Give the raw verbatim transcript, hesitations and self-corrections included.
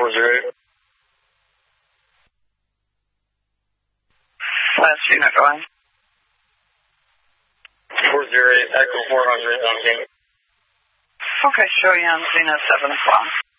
four zero eight. Last unit going. four zero eight, Echo four hundred on King. Okay, show you on Zenith seven o'clock.